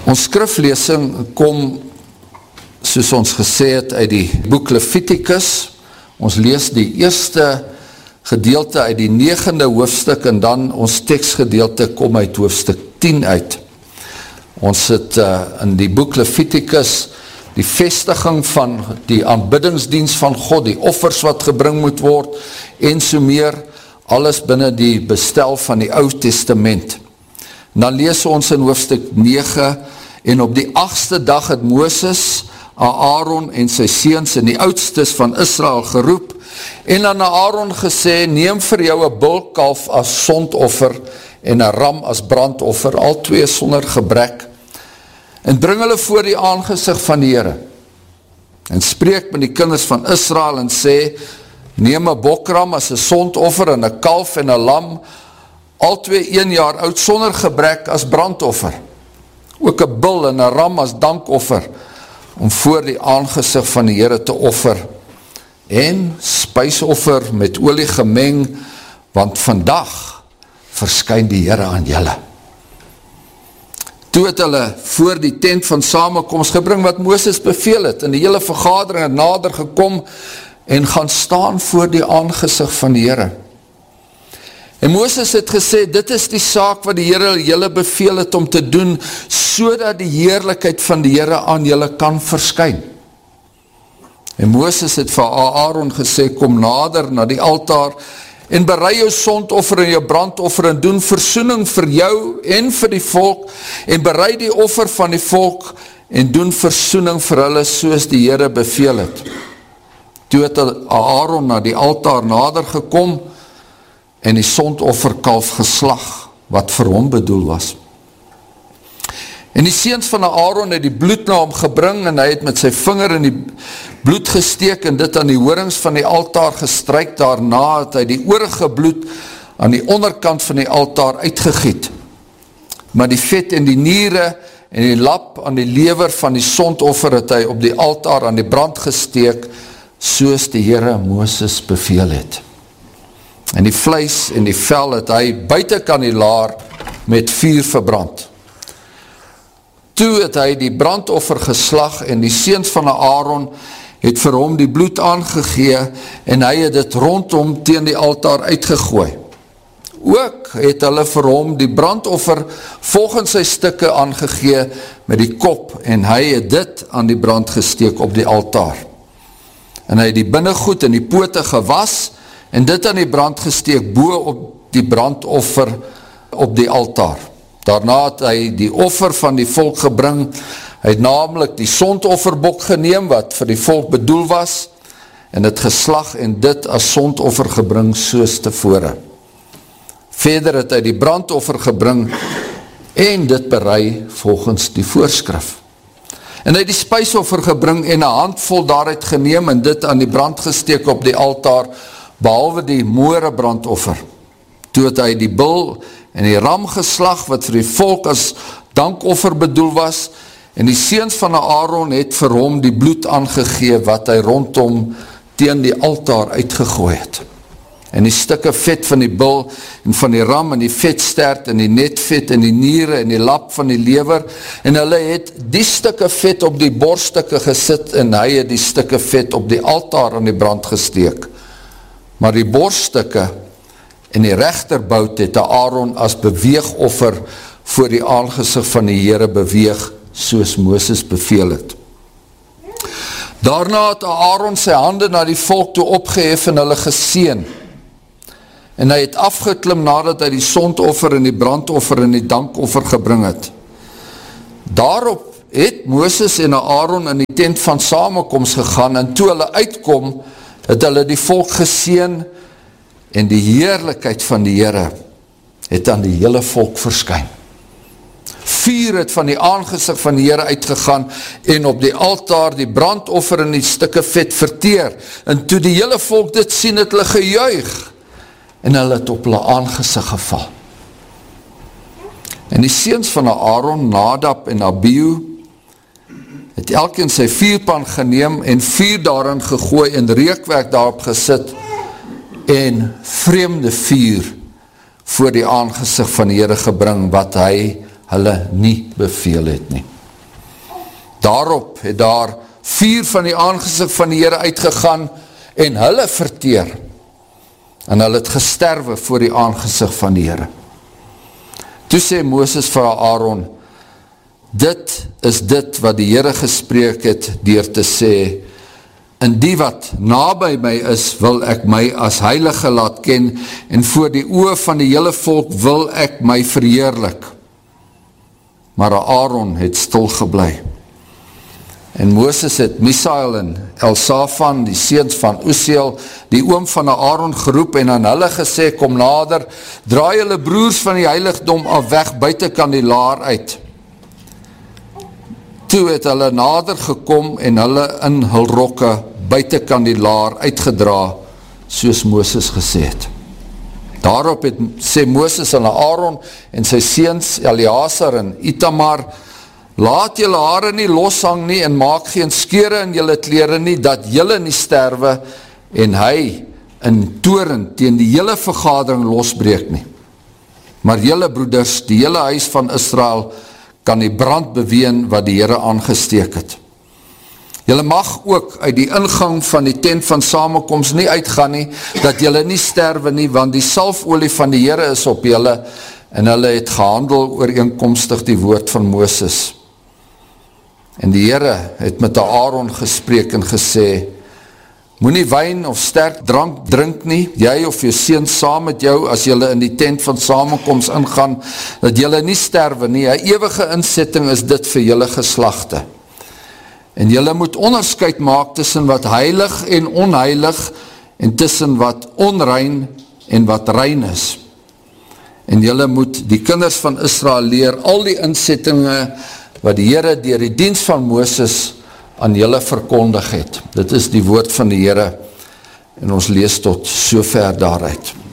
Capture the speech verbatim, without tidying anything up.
Ons skriflesing kom, soos ons gesê het, uit die boek Levitikus. Ons lees die eerste gedeelte uit die negende hoofstuk en dan ons tekstgedeelte kom uit hoofstuk tien uit. Ons het uh, in die boek Levitikus die vestiging van die aanbiddingsdiens van God, die offers wat gebring moet word en so meer, alles binne die bestel van die Ou Testament. En dan lees ons in hoofstuk nege, en op die agste dag het Moses, Aaron en sy seuns en die oudstes van Israel geroep, en aan Aaron gesê, neem vir jou een bulkalf as sondoffer, en een ram as brandoffer, al twee sonder gebrek, en bring hulle voor die aangezicht van die Here, en spreek met die kinders van Israel, en sê, neem een bokram as een sondoffer, en een kalf en een lam, al twee een jaar oud, sonder gebrek as brandoffer, ook een bul en een ram as dankoffer, om voor die aangezicht van die Here te offer, en spysoffer met olie gemeng, want vandag verskyn die Here aan julle. Toe het hulle voor die tent van samenkomst gebring wat Moses beveel het, en die hele vergadering het nader gekom, en gaan staan voor die aangezicht van die Here. En Moses het gesê, dit is die saak wat die Here julle beveel het om te doen, so dat die heerlikheid van die Here aan julle kan verskyn. En Moses het vir Aaron gesê, kom nader na die altaar, en berei jou sondoffer en jou brandoffer, en doen versoening vir jou en vir die volk, en berei die offer van die volk, en doen versoening vir hulle, soos die Here beveel het. Toe het Aaron na die altaar nader gekom, en die sondofferkalf geslag, wat vir hom bedoel was. En die seuns van Aaron het die bloed na hom gebring, en hy het met sy vinger in die bloed gesteek, en dit aan die horings van die altaar gestryk, daarna het hy die oorige bloed aan die onderkant van die altaar uitgegiet. Maar die vet en die niere en die lap aan die lewer van die sondoffer het hy op die altaar aan die brand gesteek, soos die Here Moses beveel het. En die vleis en die vel het hy buitekant die laar met vuur verbrand. Toe het hy die brandoffer geslag, en die seuns van Aaron het vir hom die bloed aangegee, en hy het dit rondom teen die altaar uitgegooi. Ook het hulle vir hom die brandoffer volgens sy stukke aangegee met die kop, en hy het dit aan die brand gesteek op die altaar. En hy het die binnegoed en die pote gewas, en dit aan die brand gesteek bo op die brandoffer op die altaar. Daarna het hy die offer van die volk gebring, hy het namelijk die sondofferbok geneem, wat vir die volk bedoel was, en het geslag en dit as sondoffer gebring soos tevore. Verder het hy die brandoffer gebring, en dit berei volgens die voorskrif. En hy het die spysoffer gebring, en een handvol daaruit geneem, en dit aan die brand gesteek op die altaar, behalwe die moore brandoffer. Toe het hy die bul en die ram geslag, wat vir die volk as dankoffer bedoel was, en die seuns van Aaron het vir hom die bloed aangegee, wat hy rondom teen die altaar uitgegooi het. En die stukke vet van die bul en van die ram en die vetstert en die netvet en die niere en die lap van die lewer, en hulle het die stukke vet op die borststukke gesit, en hy het die stukke vet op die altaar aan die brand gesteek. Maar die borststukke en die regterbout het Aaron as beweegoffer voor die aangezicht van die Here beweeg, soos Moses beveel het. Daarna het Aaron sy hande na die volk toe opgehef en hulle geseën. En hy het afgeklim nadat hy die sondoffer en die brandoffer en die dankoffer gebring het. Daarop het Moses en Aaron in die tent van samenkomst gegaan, en toe hulle uitkom, het hulle die volk geseën, en die heerlikheid van die Here het aan die hele volk verskyn. Vuur het van die aangezicht van die Here uitgegaan, en op die altaar die brandoffer en die stukke vet verteer, en toe die hele volk dit sien, het hulle gejuig, en hulle het op hulle aangezicht geval. En die seuns van Aaron, Nadab en Abihu, het elkeen sy vuurpan geneem, en vuur daarin gegooi, en reukwerk daarop gesit, en vreemde vuur voor die aangezicht van die Here gebring, wat hy hulle nie beveel het nie. Daarop het daar vier van die aangesig van die Here uitgegaan en hulle verteer. En hulle het gesterwe voor die aangesig van die Here. Toe sê Moses vir Aaron, dit is dit wat die Here gespreek het deur te sê, en die wat naby my is, wil ek my as heilige laat ken, en voor die oë van die hele volk wil ek my verheerlik. Maar Aaron het stil gebly. En Moses het Misael en Elsafan, die seuns van Uziel, die oom van Aaron geroep en aan hulle gesê, kom nader, draai hulle broers van die heiligdom af weg buitekant die laar uit. Toe het hulle nader gekom en hulle in hul rokke buitekant die laar uitgedra, soos Moses gesê het. Daarop het, sê Moses aan Aaron en sy seuns Eleazar en Itamar, laat julle hare nie loshang nie en maak geen skeure in julle klere nie, dat julle nie sterwe en hy in toren teen die hele vergadering losbreek nie. Maar julle broeders, die hele huis van Israel, kan die brand beween wat die Here aangesteek het. Julle mag ook uit die ingang van die tent van samekoms nie uitgaan nie, dat julle nie sterwe nie, want die salfolie van die Here is op julle, en hulle het gehandel ooreenkomstig die woord van Moses. En die Here het met Aaron gespreek en gesê, moenie wyn of sterk drank drink nie, jy of jou seun saam met jou, as julle in die tent van samekoms ingaan, dat julle nie sterwe nie, 'n ewige insetting is dit vir julle geslagte. En julle moet onderskeid maak tussen wat heilig en onheilig, en tussen wat onrein en wat rein is. En julle moet die kinders van Israel leer al die insettinge wat die Here deur die diens van Moses aan julle verkondig het. Dit is die woord van die Here en ons lees tot sover daaruit.